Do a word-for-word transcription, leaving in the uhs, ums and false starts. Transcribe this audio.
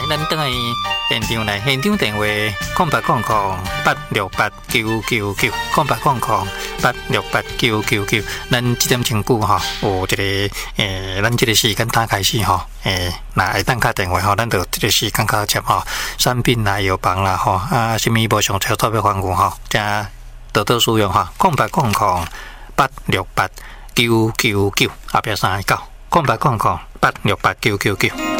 咱等下现场来，现场电话空八空空八六八九九九，空八空空八六八九九九。咱这点情久哈，有一个诶，咱这个时间打开始哈，诶，那会当打电话哈，咱就这个时间开接哈，产品啦、药房啦哈，啊，什么无上超特别服务哈，加多多使用哈，空八空空八六八九九九，后壁三个九，空八空空八六八九九九。